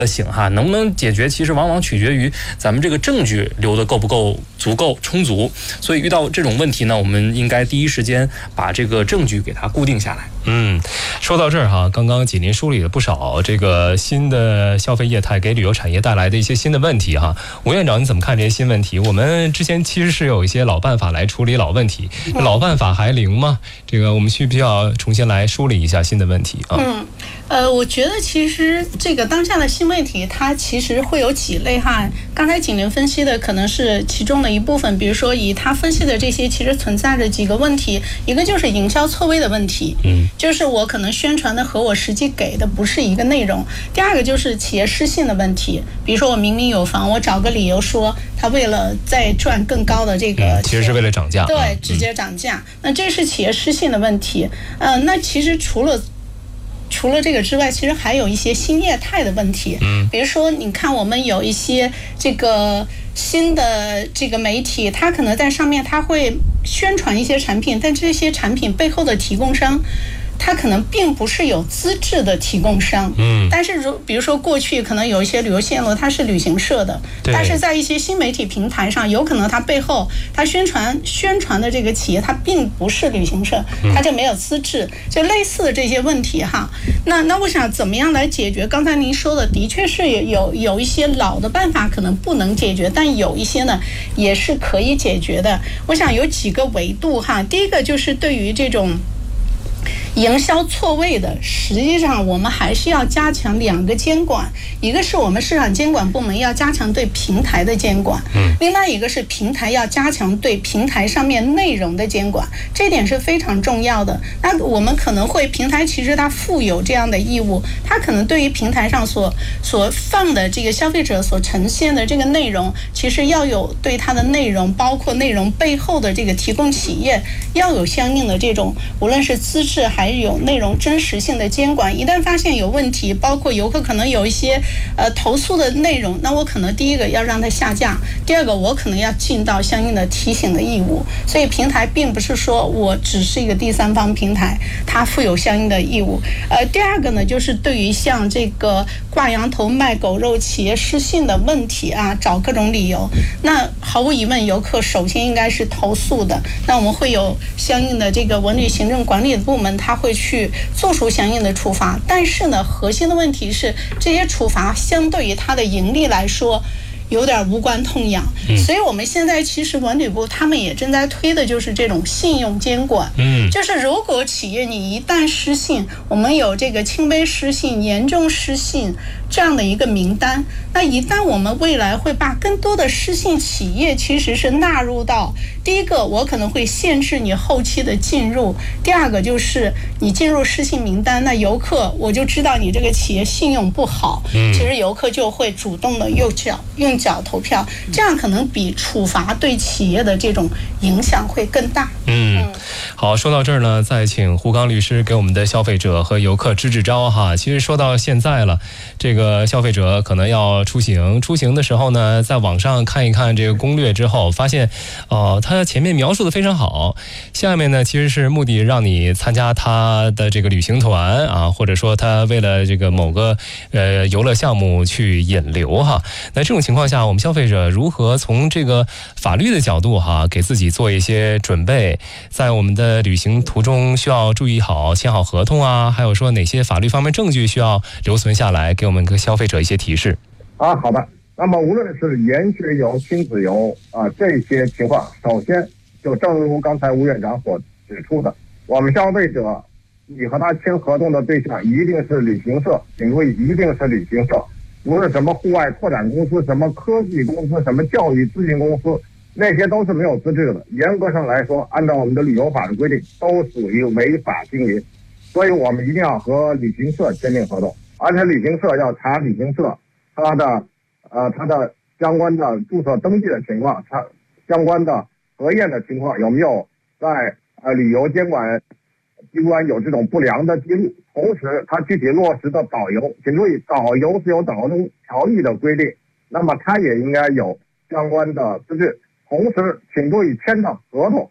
醒哈，能不能解决，其实往往取决于咱们这个证据留的够不够足够充足。所以遇到这种问题呢，我们应该第一时间把这个证据给它固定下来。 说到这儿哈，刚刚您梳理了不少这个新的消费业态给旅游产业带来的一些新的问题哈。吴院长，你怎么看这些新问题？我们之前其实是有一些老办法来处理老问题，老办法还灵吗？这个我们需不需要重新来梳理一下新的问题啊？ 我觉得其实这个当下的新问题，它其实会有几类哈。刚才景玲分析的可能是其中的一部分，比如说以他分析的这些，其实存在着几个问题，一个就是营销错位的问题，就是我可能宣传的和我实际给的不是一个内容。第二个就是企业失信的问题，比如说我明明有房，我找个理由说他为了再赚更高的这个， 其实是为了涨价， 对，直接涨价，那这是企业失信的问题。那其实除了这个之外，其实还有一些新业态的问题。比如说，你看我们有一些这个新的这个媒体，它可能在上面它会宣传一些产品，但这些产品背后的提供商，它可能并不是有资质的提供商，但是比如说过去可能有一些旅游线路它是旅行社的，但是在一些新媒体平台上，有可能它背后它宣传的这个企业它并不是旅行社，它就没有资质，就类似的这些问题哈。那我想怎么样来解决？刚才您说的的确是有一些老的办法可能不能解决，但有一些呢也是可以解决的。我想有几个维度哈，第一个就是对于这种营销错位的，实际上我们还是要加强两个监管，一个是我们市场监管部门要加强对平台的监管，另外一个是平台要加强对平台上面内容的监管，这点是非常重要的。那我们可能会平台其实它负有这样的义务，它可能对于平台上所放的这个消费者所呈现的这个内容，其实要有对它的内容，包括内容背后的这个提供企业要有相应的这种无论是资质还是有内容真实性的监管。一旦发现有问题，包括游客可能有一些投诉的内容，那我可能第一个要让它下架，第二个我可能要尽到相应的提醒的义务。所以平台并不是说我只是一个第三方平台，它负有相应的义务。第二个呢，就是对于像这个挂羊头卖狗肉企业失信的问题啊，找各种理由，那毫无疑问游客首先应该是投诉的，那我们会有相应的这个文旅行政管理部门，它会去做出相应的处罚。但是呢，核心的问题是这些处罚相对于它的盈利来说有点无关痛痒，所以我们现在其实文旅部他们也正在推的就是这种信用监管，就是如果企业你一旦失信，我们有这个轻微失信、严重失信这样的一个名单，那一旦我们未来会把更多的失信企业其实是纳入到，第一个我可能会限制你后期的进入，第二个就是你进入失信名单，那游客我就知道你这个企业信用不好，其实游客就会主动的用脚投票，这样可能比处罚对企业的这种影响会更大。 好，说到这儿呢，再请胡刚律师给我们的消费者和游客支支招哈。其实说到现在了，这个消费者可能要出行的时候呢，在网上看一看这个攻略之后，发现他前面描述的非常好，下面呢其实是目的让你参加他的这个旅行团啊，或者说他为了这个某个游乐项目去引流哈。那这种情况下，我们消费者如何从这个法律的角度哈，给自己做一些准备，在我们的旅行途中需要注意好签好合同啊，还有说哪些法律方面证据需要留存下来，给我们消费者一些提示。 好的。那么无论是研学游、亲子游这些情况，首先就正如刚才吴院长所指出的，我们消费者你和他签合同的对象一定是旅行社，请注意一定是旅行社，不是什么户外拓展公司、什么科技公司、什么教育咨询公司，那些都是没有资质的。严格上来说，按照我们的旅游法的规定，都属于违法经营。所以我们一定要和旅行社签订合同，而且旅行社要查旅行社它的相关的注册登记的情况，它相关的核验的情况有没有在旅游监管机关有这种不良的记录。同时它具体落实的导游，请注意导游是有导游条例的规定，那么它也应该有相关的资质。同时请注意签的合同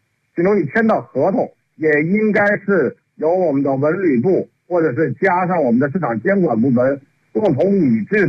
也应该是由我们的文旅部或者是加上我们的市场监管部门共同拟制